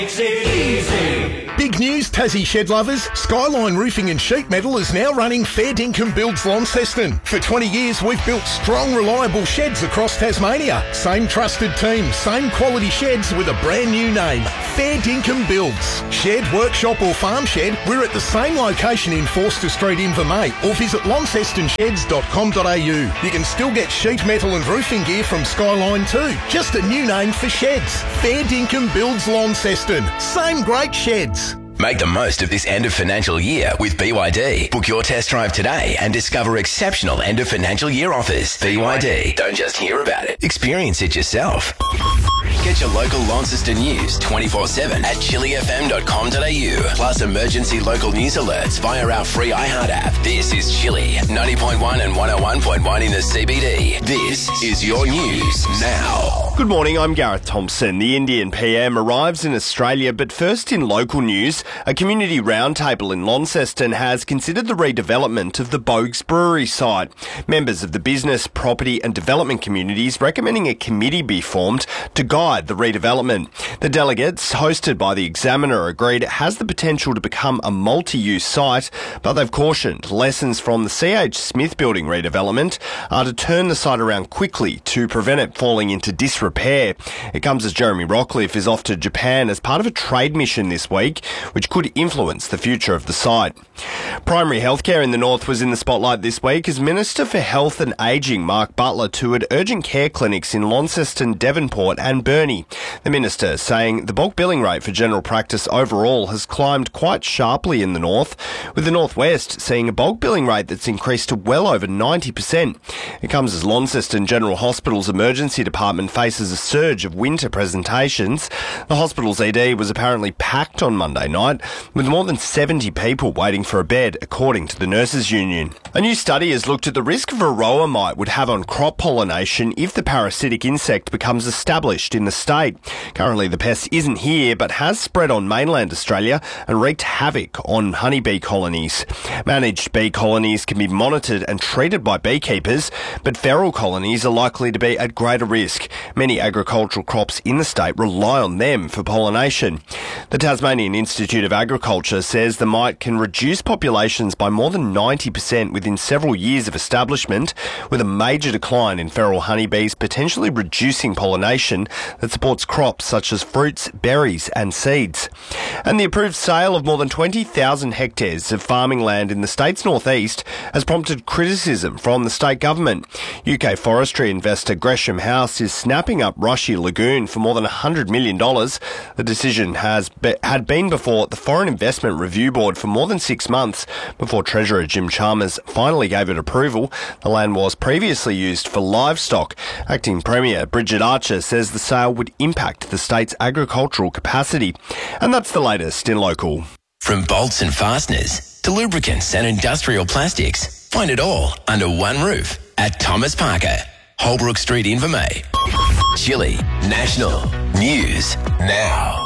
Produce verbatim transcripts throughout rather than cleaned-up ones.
Makes it easy. Big news, Tassie shed lovers. Skyline Roofing and Sheet Metal is now running Fair Dinkum Builds Launceston. For twenty years, we've built strong, reliable sheds across Tasmania. Same trusted team, same quality sheds with a brand new name. Fair Dinkum Builds. Shed, workshop or farm shed, we're at the same location in Forster Street, Invermay, or visit launceston sheds dot com dot a u. You can still get sheet metal and roofing gear from Skyline too. Just a new name for sheds. Fair Dinkum Builds Launceston. Same great sheds. Make the most of this end of financial year with B Y D. Book your test drive today and discover exceptional end of financial year offers. B Y D. Don't just hear about it. Experience it yourself. Get your local Launceston news twenty-four seven at chili f m dot com dot a u. Plus emergency local news alerts via our free iHeart app. This is Chili, ninety point one and one oh one point one in the C B D. This is your news now. Good morning, I'm Gareth Thompson. The Indian P M arrives in Australia, but first in local news, a community roundtable in Launceston has considered the redevelopment of the Bogues Brewery site. Members of the business, property and development communities recommending a committee be formed to guide the redevelopment. The delegates, hosted by the Examiner, agreed it has the potential to become a multi-use site, but they've cautioned lessons from the C H Smith building redevelopment are to turn the site around quickly to prevent it falling into disrepair. It comes as Jeremy Rockcliffe is off to Japan as part of a trade mission this week, which could influence the future of the site. Primary healthcare in the north was in the spotlight this week as Minister for Health and Ageing Mark Butler toured urgent care clinics in Launceston, Devonport and Burnie. The minister saying the bulk billing rate for general practice overall has climbed quite sharply in the north, with the northwest seeing a bulk billing rate that's increased to well over ninety percent. It comes as Launceston General Hospital's emergency department faces a surge of winter presentations. The hospital's E D was apparently packed on Monday night, with more than seventy people waiting for a bed, according to the Nurses Union. A new study has looked at the risk varroa mite would have on crop pollination if the parasitic insect becomes established in the state. Currently, the pest isn't here, but has spread on mainland Australia and wreaked havoc on honeybee colonies. Managed bee colonies can be monitored and treated by beekeepers, but feral colonies are likely to be at greater risk. Many agricultural crops in the state rely on them for pollination. The Tasmanian Institute of Agriculture says the mite can reduce populations by more than ninety percent within several years of establishment, with a major decline in feral honeybees potentially reducing pollination that supports crops such as fruits, berries and seeds. And the approved sale of more than twenty thousand hectares of farming land in the state's northeast has prompted criticism from the state government. U K forestry investor Gresham House is snapping up Rushy Lagoon for more than one hundred million dollars. The decision has be, had been before the Foreign Investment Review Board for more than six months before Treasurer Jim Chalmers finally gave it approval. The land was previously used for livestock. Acting Premier Bridget Archer says the sale would impact the state's agricultural capacity. And that's the latest in local. From bolts and fasteners to lubricants and industrial plastics, find it all under one roof at Thomas Parker, Holbrook Street, Invermay. Chili National News Now.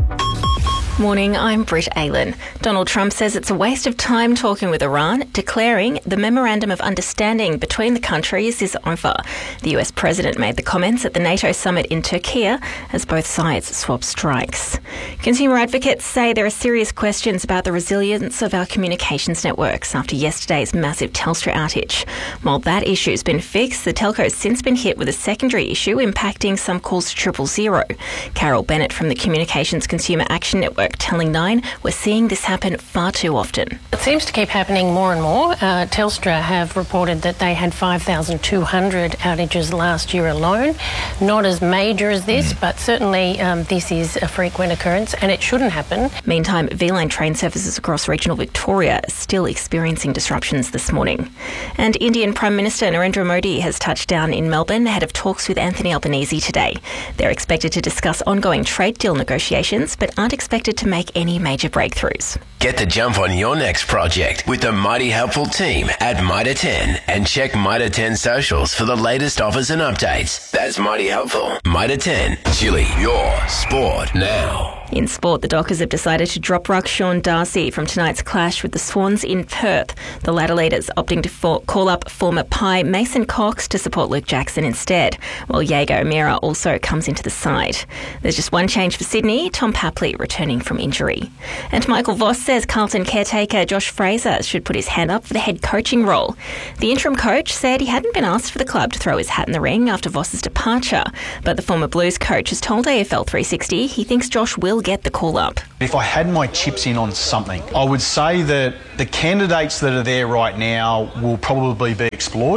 Morning, I'm Britt Aylan. Donald Trump says it's a waste of time talking with Iran, declaring the Memorandum of Understanding between the countries is over. The U S president made the comments at the NATO summit in Turkey as both sides swap strikes. Consumer advocates say there are serious questions about the resilience of our communications networks after yesterday's massive Telstra outage. While that issue's been fixed, the telco's since been hit with a secondary issue impacting some calls to triple zero. Carol Bennett from the Communications Consumer Action Network telling Nine we're seeing this happen far too often. It seems to keep happening more and more. Uh, Telstra have reported that they had five thousand two hundred outages last year alone. Not as major as this, mm. but certainly um, this is a frequent occurrence and it shouldn't happen. Meantime, V-Line train services across regional Victoria are still experiencing disruptions this morning. And Indian Prime Minister Narendra Modi has touched down in Melbourne ahead of talks with Anthony Albanese today. They're expected to discuss ongoing trade deal negotiations, but aren't expected to make any major breakthroughs. Get the jump on your next project with the mighty helpful team at Mitre ten and check Mitre ten socials for the latest offers and updates. That's mighty helpful. Mitre ten, Chili, your sport now. In sport, the Dockers have decided to drop ruck Sean Darcy from tonight's clash with the Swans in Perth. The ladder leaders opting to for- call up former Pie Mason Cox to support Luke Jackson instead, while Jago O'Meara also comes into the side. There's just one change for Sydney, Tom Papley returning from injury. And Michael Voss says Carlton caretaker Josh Fraser should put his hand up for the head coaching role. The interim coach said he hadn't been asked for the club to throw his hat in the ring after Voss's departure, but the former Blues coach has told A F L three sixty he thinks Josh will get the call-up. If I had my chips in on something, I would say that the candidates that are there right now will probably be explored.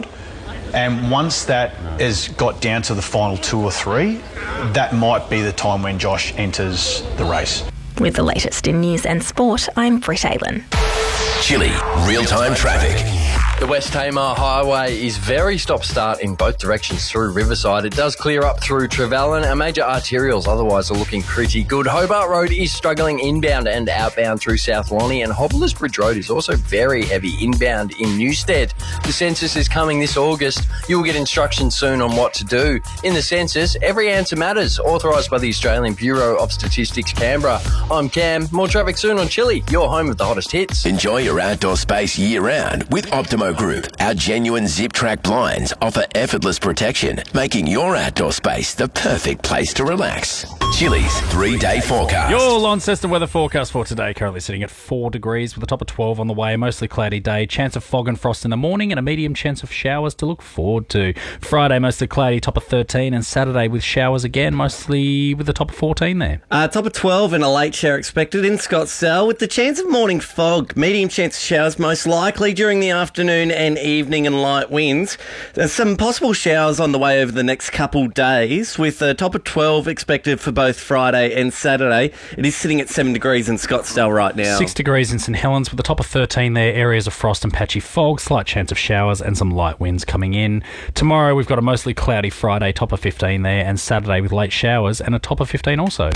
And once that has got down to the final two or three, that might be the time when Josh enters the race. With the latest in news and sport, I'm Britt Aylen. Chilly real-time traffic. The West Tamar Highway is very stop-start in both directions through Riverside. It does clear up through Trevellyn. Our major arterials otherwise are looking pretty good. Hobart Road is struggling inbound and outbound through South Lonnie, and Hobblers Bridge Road is also very heavy inbound in Newstead. The census is coming this August. You'll get instructions soon on what to do. In the census, every answer matters. Authorised by the Australian Bureau of Statistics, Canberra. I'm Cam. More traffic soon on Chilly, your home of the hottest hits. Enjoy your outdoor space year-round with Optimo Group. Our genuine zip track blinds offer effortless protection, making your outdoor space the perfect place to relax. Chilly's three-day forecast. Your Launceston weather forecast for today, currently sitting at four degrees with a top of twelve on the way. Mostly cloudy day, chance of fog and frost in the morning, and a medium chance of showers to look forward to. Friday, mostly cloudy, top of thirteen, and Saturday with showers again, mostly with a top of fourteen there. Uh, top of twelve and a late shower expected in Scottsdale, with the chance of morning fog. Medium chance of showers most likely during the afternoon and evening, and light winds. There's some possible showers on the way over the next couple days, with a top of twelve expected for both Friday and Saturday. It is sitting at seven degrees in Scottsdale right now. Six degrees in St Helens with a top of thirteen there. Areas of frost and patchy fog, slight chance of showers and some light winds coming in. Tomorrow we've got a mostly cloudy Friday, top of fifteen there, and Saturday with late showers and a top of fifteen also.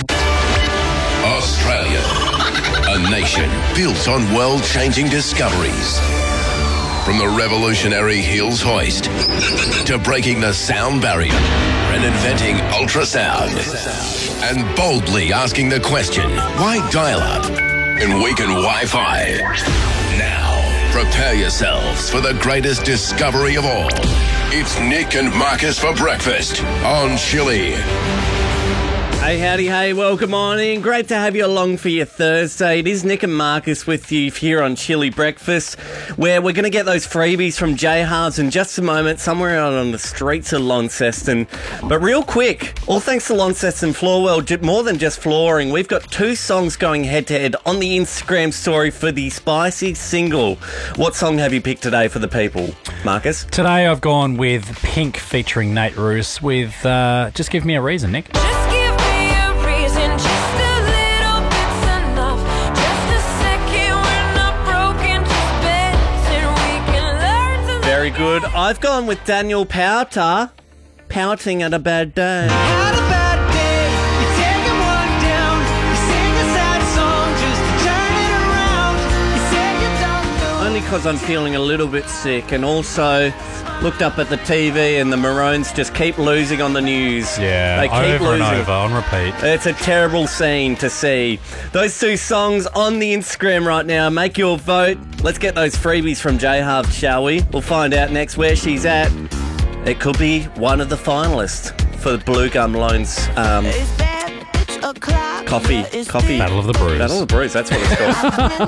Australia, a nation built on world-changing discoveries. From the revolutionary Hills hoist to breaking the sound barrier and inventing ultrasound and boldly asking the question, why dial-up and weaken Wi-Fi? Now, prepare yourselves for the greatest discovery of all. It's Nick and Marcus for breakfast on Chilly. Hey, howdy, hey, welcome on in. Great to have you along for your Thursday. It is Nick and Marcus with you here on Chilly Breakfast, where we're going to get those freebies from J-Halves in just a moment, somewhere out on the streets of Launceston. But real quick, all thanks to Launceston Floorwell, more than just flooring, we've got two songs going head-to-head on the Instagram story for the Spicy single. What song have you picked today for the people, Marcus? Today I've gone with Pink featuring Nate Roos with uh, Just Give Me a Reason, Nick. Very good. I've gone with Daniel Powter, Pouting at a Bad Day. Had a bad day, you're taking one down. You sing a sad song just to turn it around. You say you don't know. Only because I'm feeling a little bit sick, and also looked up at the T V and the Maroons just keep losing on the news. Yeah, they keep over losing. and over, on repeat. It's a terrible scene to see. Those two songs on the Instagram right now. Make your vote. Let's get those freebies from J-Halves, shall we? We'll find out next where she's at. It could be one of the finalists for the Blue Gum Loans um, coffee. Coffee. Battle of the Brews. Battle of the Brews, that's what it's called.